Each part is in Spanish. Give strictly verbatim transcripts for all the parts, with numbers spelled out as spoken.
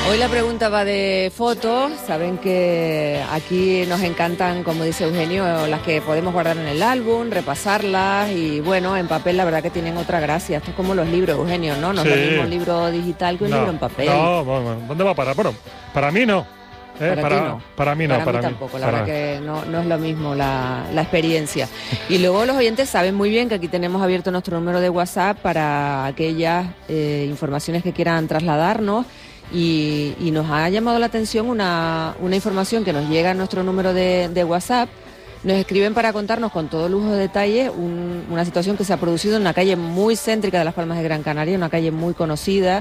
Hoy la pregunta va de fotos. Saben que aquí nos encantan, como dice Eugenio, las que podemos guardar en el álbum, repasarlas y bueno, en papel la verdad que tienen otra gracia. Esto es como los libros, Eugenio, ¿no? No sí. es lo mismo un libro digital que un no, libro en papel. No, bueno, ¿dónde va a parar? Bueno, para mí no. Eh, para, para, no. para mí no, para, para mí mí tampoco, la para verdad que no, no es lo mismo la, la experiencia. Y luego los oyentes saben muy bien que aquí tenemos abierto nuestro número de WhatsApp para aquellas eh, informaciones que quieran trasladarnos. Y, y nos ha llamado la atención una, una información que nos llega a nuestro número de, de WhatsApp. Nos escriben para contarnos con todo lujo de detalle un, una situación que se ha producido en una calle muy céntrica de Las Palmas de Gran Canaria, una calle muy conocida.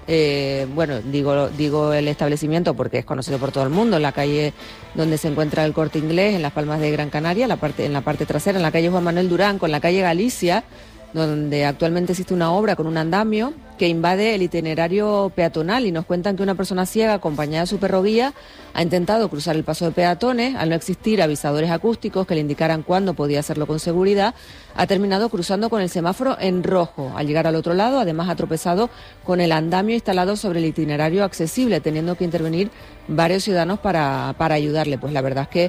Eh, bueno, digo, digo el establecimiento porque es conocido por todo el mundo, la calle donde se encuentra el Corte Inglés, en Las Palmas de Gran Canaria, la parte, en la parte trasera, en la calle Juan Manuel Durán, con la calle Galicia, donde actualmente existe una obra con un andamio que invade el itinerario peatonal y nos cuentan que una persona ciega acompañada de su perro guía ha intentado cruzar el paso de peatones. Al no existir avisadores acústicos que le indicaran cuándo podía hacerlo con seguridad, ha terminado cruzando con el semáforo en rojo. Al llegar al otro lado, además ha tropezado con el andamio instalado sobre el itinerario accesible, teniendo que intervenir varios ciudadanos para, para ayudarle. Pues la verdad es que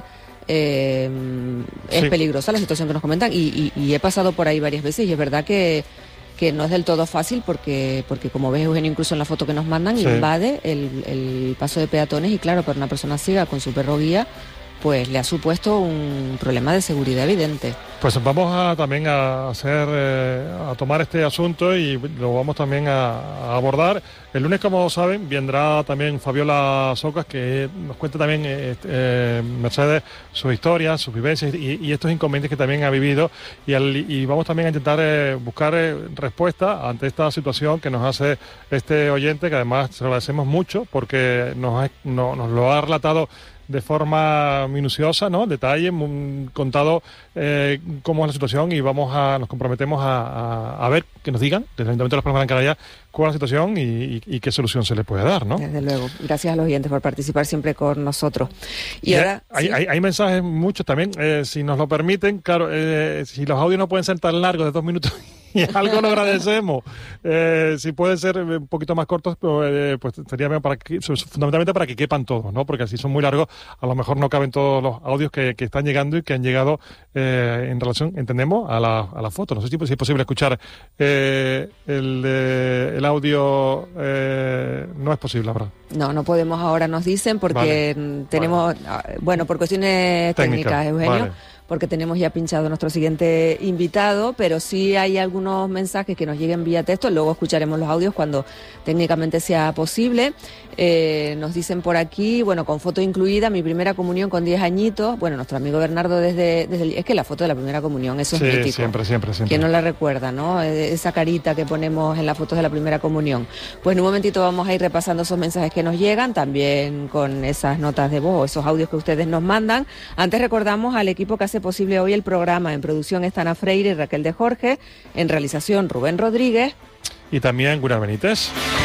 Eh, es sí. peligrosa la situación que nos comentan y, y, y he pasado por ahí varias veces y es verdad que, que no es del todo fácil porque, porque como ves, Eugenio, incluso en la foto que nos mandan, sí. invade el, el paso de peatones y claro, para una persona ciega con su perro guía pues le ha supuesto un problema de seguridad evidente. Pues vamos a también a hacer eh, a tomar este asunto y lo vamos también a, a abordar. El lunes, como saben, vendrá también Fabiola Socas, que nos cuenta también eh, eh, Mercedes sus historias, sus vivencias y, y estos inconvenientes que también ha vivido y, al, y vamos también a intentar eh, buscar eh, respuesta ante esta situación que nos hace este oyente, que además se lo agradecemos mucho porque nos, ha, no, nos lo ha relatado de forma minuciosa, ¿no? Detalle, muy, contado eh, cómo es la situación y vamos a nos comprometemos a, a, a ver que nos digan desde el Ayuntamiento de Las Palmas de Gran Canaria cuál es la situación y, y, y qué solución se le puede dar, ¿no? Desde luego. Gracias a los oyentes por participar siempre con nosotros. Y, y ahora hay, ¿sí? hay, hay mensajes muchos también, eh, si nos lo permiten, claro, eh, si los audios no pueden ser tan largos de dos minutos y algo lo agradecemos. Eh, si pueden ser un poquito más cortos, pues, eh, pues sería bien para que, fundamentalmente para que quepan todos, ¿no? Porque si son muy largos, a lo mejor no caben todos los audios que, que están llegando y que han llegado eh, en relación, entendemos, a la, a la foto. No sé si, si es posible escuchar eh, el, eh, el audio. Eh, no es posible, ¿verdad? No, no podemos ahora, nos dicen, porque vale. tenemos, vale. bueno, por cuestiones técnicas, Técnica. Eugenio. Vale. Porque tenemos ya pinchado nuestro siguiente invitado, pero sí hay algunos mensajes que nos lleguen vía texto, luego escucharemos los audios cuando técnicamente sea posible. Eh, nos dicen por aquí, bueno, con foto incluida, mi primera comunión con diez añitos, bueno, nuestro amigo Bernardo desde, desde el, es que la foto de la primera comunión, eso sí, es mítico. siempre, siempre, siempre. ¿Quién no la recuerda, no? Esa carita que ponemos en las fotos de la primera comunión. Pues en un momentito vamos a ir repasando esos mensajes que nos llegan, también con esas notas de voz, esos audios que ustedes nos mandan. Antes recordamos al equipo que hace posible hoy el programa. En producción están Ana Freire y Raquel de Jorge, en realización Rubén Rodríguez y también Gunnar Benítez.